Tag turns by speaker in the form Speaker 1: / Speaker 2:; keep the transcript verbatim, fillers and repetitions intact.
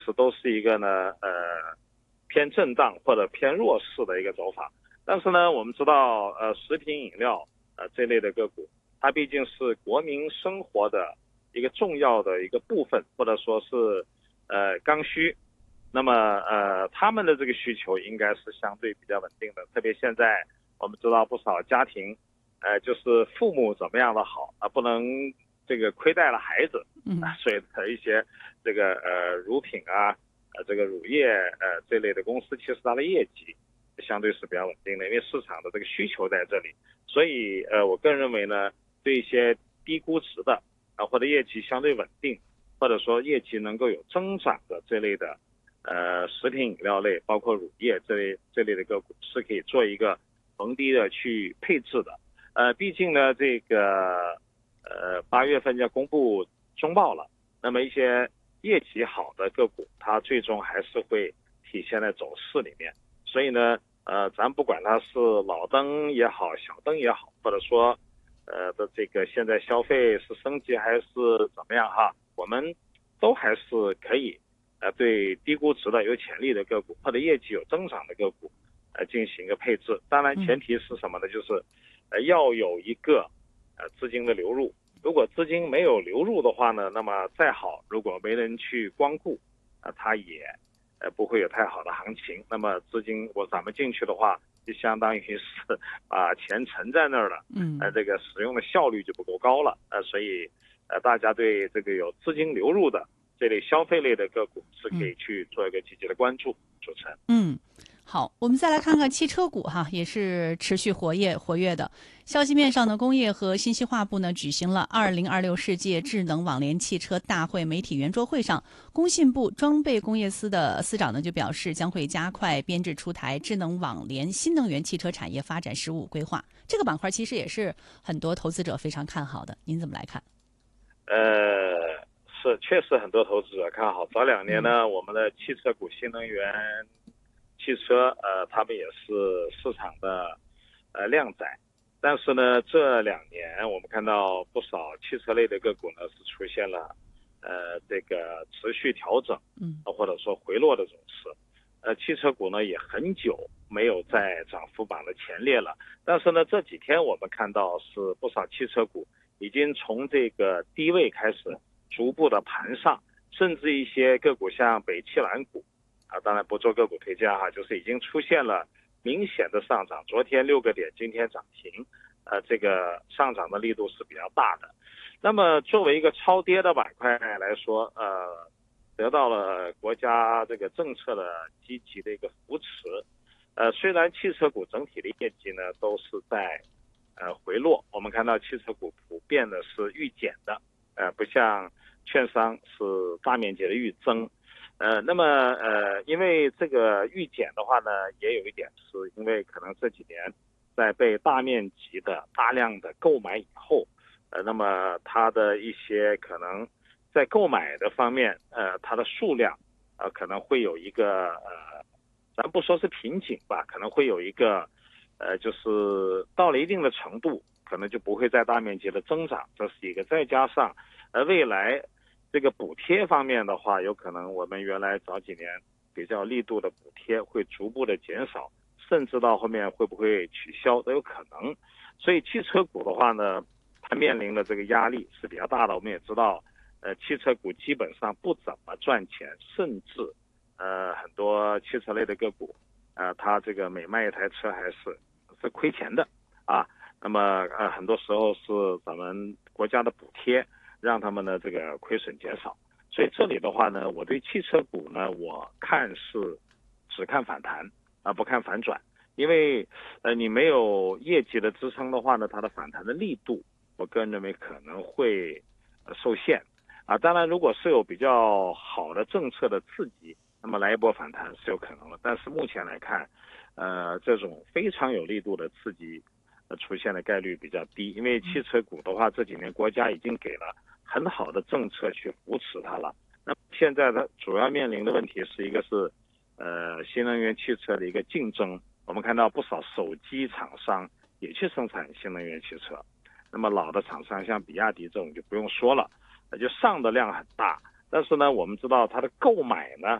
Speaker 1: 是都是一个呢呃偏震荡或者偏弱势的一个走法。但是呢，我们知道呃食品饮料呃这类的个股，它毕竟是国民生活的一个重要的一个部分，或者说是呃刚需。那么呃他们的这个需求应该是相对比较稳定的，特别现在我们知道不少家庭呃就是父母怎么样的好啊，不能这个亏待了孩子啊，所以的一些这个呃乳品啊呃这个乳业呃这类的公司，其实它的业绩相对是比较稳定的，因为市场的这个需求在这里。所以呃我个人认为呢，对一些低估值的啊或者业绩相对稳定，或者说业绩能够有增长的这类的呃食品饮料类，包括乳业这类这类的个股，是可以做一个逢低的去配置的。呃毕竟呢这个呃八月份要公布中报了，那么一些业绩好的个股，它最终还是会体现在走势里面。所以呢呃咱不管它是老灯也好，小灯也好，或者说呃的这个现在消费是升级还是怎么样哈，我们都还是可以呃对低估值的有潜力的个股或者业绩有增长的个股呃进行一个配置。当然前提是什么呢？就是呃要有一个呃资金的流入。如果资金没有流入的话呢，那么再好，如果没人去光顾啊、呃，它也呃不会有太好的行情。那么资金我咱们进去的话，就相当于是把钱存在那儿了，呃这个使用的效率就不够高了。呃所以呃大家对这个有资金流入的这类消费类的个股是可以去做一个积极的关注。主持人。
Speaker 2: 嗯，好，我们再来看看汽车股哈，也是持续活跃活跃的。消息面上呢，工业和信息化部呢举行了二零二六世界智能网联汽车大会媒体圆桌会上，工信部装备工业司的司长呢就表示，将会加快编制出台智能网联新能源汽车产业发展实务规划。这个板块其实也是很多投资者非常看好的，您怎么来看？
Speaker 1: 呃，是确实很多投资者看好。早两年呢，我们的汽车股、新能源汽车，呃，他们也是市场的呃靓仔。但是呢，这两年我们看到不少汽车类的个股呢是出现了呃这个持续调整，
Speaker 2: 嗯，
Speaker 1: 或者说回落的走势。呃，汽车股呢也很久没有在涨幅榜的前列了。但是呢，这几天我们看到是不少汽车股已经从这个低位开始逐步的盘上，甚至一些个股像北汽蓝股啊，当然不做个股推荐哈，就是已经出现了明显的上涨。昨天六个点，今天涨停，呃，这个上涨的力度是比较大的。那么作为一个超跌的板块来说，呃，得到了国家这个政策的积极的一个扶持。呃，虽然汽车股整体的业绩呢都是在呃回落，我们看到汽车股普遍的是预减的，呃，不像券商是大面积的预增。呃，那么呃，因为这个预减的话呢，也有一点是因为可能这几年在被大面积的大量的购买以后，呃，那么它的一些可能在购买的方面，呃，它的数量，呃，可能会有一个呃，咱不说是瓶颈吧，可能会有一个，呃，就是到了一定的程度，可能就不会再大面积的增长，这是一个。再加上，呃，未来这个补贴方面的话，有可能我们原来早几年比较力度的补贴会逐步的减少，甚至到后面会不会取消都有可能。所以汽车股的话呢，它面临的这个压力是比较大的。我们也知道，呃，汽车股基本上不怎么赚钱，甚至呃很多汽车类的个股，呃，它这个每卖一台车还是是亏钱的啊。那么呃很多时候是咱们国家的补贴让他们的这个亏损减少。所以这里的话呢，我对汽车股呢，我看是只看反弹啊，不看反转。因为呃你没有业绩的支撑的话呢，它的反弹的力度，我个人认为可能会、呃、受限啊。当然，如果是有比较好的政策的刺激，那么来一波反弹是有可能的。但是目前来看，呃，这种非常有力度的刺激，呃，出现的概率比较低。因为汽车股的话，这几年国家已经给了很好的政策去扶持它了。那现在它主要面临的问题是一个是，呃，新能源汽车的一个竞争。我们看到不少手机厂商也去生产新能源汽车，那么老的厂商像比亚迪这种就不用说了，就上的量很大， 但是呢，我们知道它的购买呢